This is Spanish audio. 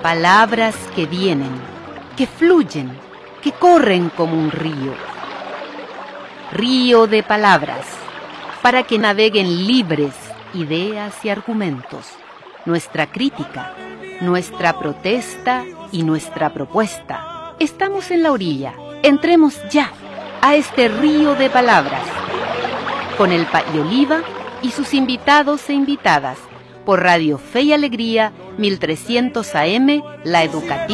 Palabras que vienen, que fluyen, que corren como un río. Río de palabras, para que naveguen libres ideas y argumentos, nuestra crítica, nuestra protesta y nuestra propuesta. Estamos en la orilla, entremos ya a este río de palabras, con el Pay Oliva y sus invitados e invitadas, por Radio Fe y Alegría, 1300 AM, La Educativa.